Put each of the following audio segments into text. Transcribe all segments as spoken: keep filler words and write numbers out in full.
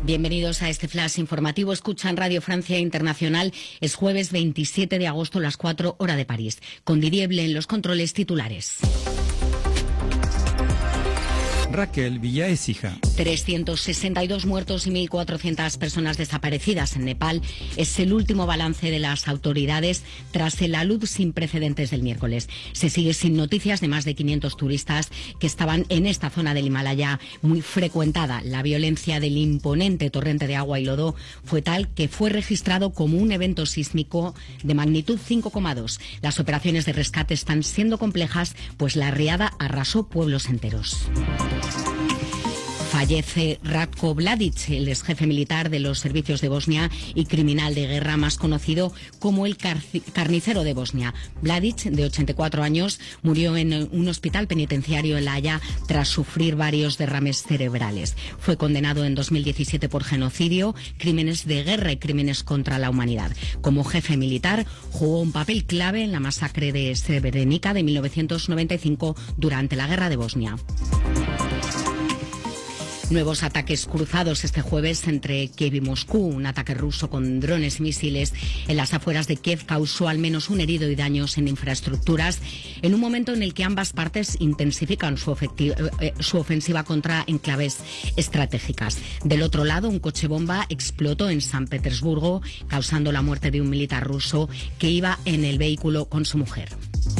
Bienvenidos a este flash informativo. Escuchan Radio Francia Internacional. Es jueves veintisiete de agosto, las cuatro, hora de París. Con Didier Blé en los controles. Titulares. Raquel Villaécija. trescientos sesenta y dos muertos y mil cuatrocientas personas desaparecidas en Nepal es el último balance de las autoridades tras el alud sin precedentes del miércoles. Se sigue sin noticias de más de quinientos turistas que estaban en esta zona del Himalaya muy frecuentada. La violencia del imponente torrente de agua y lodo fue tal que fue registrado como un evento sísmico de magnitud cinco coma dos. Las operaciones de rescate están siendo complejas, pues la riada arrasó pueblos enteros. Fallece Ratko Mladic, el ex jefe militar de los servicios de Bosnia y criminal de guerra más conocido como el carnicero de Bosnia. Mladic, de ochenta y cuatro años, murió en un hospital penitenciario en La Haya tras sufrir varios derrames cerebrales. Fue condenado en dos mil diecisiete por genocidio, crímenes de guerra y crímenes contra la humanidad. Como jefe militar, jugó un papel clave en la masacre de Srebrenica de mil novecientos noventa y cinco durante la guerra de Bosnia. Nuevos ataques cruzados este jueves entre Kiev y Moscú. Un ataque ruso con drones y misiles en las afueras de Kiev causó al menos un herido y daños en infraestructuras, en un momento en el que ambas partes intensifican su, eh, su ofensiva contra enclaves estratégicas. Del otro lado, un coche bomba explotó en San Petersburgo, causando la muerte de un militar ruso que iba en el vehículo con su mujer.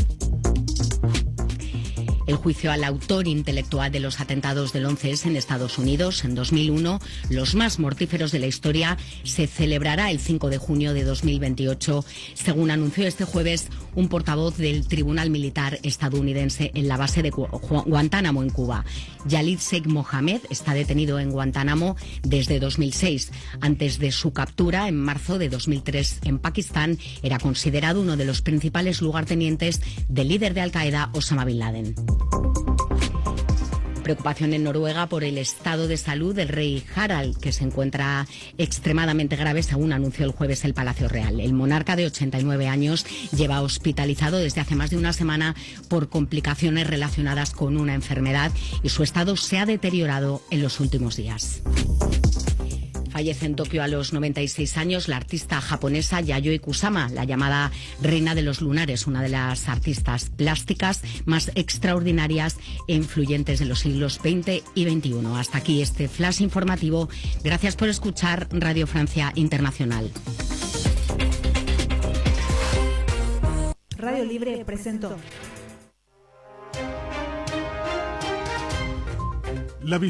El juicio al autor intelectual de los atentados del once ese en Estados Unidos en dos mil uno, los más mortíferos de la historia, se celebrará el cinco de junio de dos mil veintiocho, según anunció este jueves un portavoz del Tribunal Militar estadounidense en la base de Guantánamo, en Cuba. Khalid Sheikh Mohammed está detenido en Guantánamo desde dos mil seis. Antes de su captura, en marzo de dos mil tres, en Pakistán, era considerado uno de los principales lugartenientes del líder de Al-Qaeda, Osama Bin Laden. Preocupación en Noruega por el estado de salud del rey Harald, que se encuentra extremadamente grave, según anunció el jueves el Palacio Real. El monarca de ochenta y nueve años lleva hospitalizado desde hace más de una semana por complicaciones relacionadas con una enfermedad y su estado se ha deteriorado en los últimos días. Fallece en Tokio a los noventa y seis años la artista japonesa Yayoi Kusama, la llamada reina de los lunares, una de las artistas plásticas más extraordinarias e influyentes de los siglos veinte y veintiuno. Hasta aquí este flash informativo. Gracias por escuchar Radio Francia Internacional. Radio Libre presentó. La